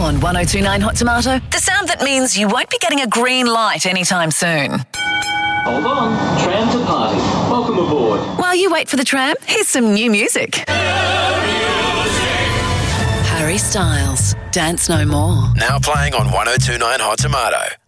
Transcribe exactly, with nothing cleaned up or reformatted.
on one oh two point nine Hot Tomato, the sound that means you won't be getting a green light anytime soon. Hold on, tram to party. Welcome aboard. While you wait for the tram, here's some new music. Harry Styles, Dance No More. Now playing on one oh two point nine Hot Tomato.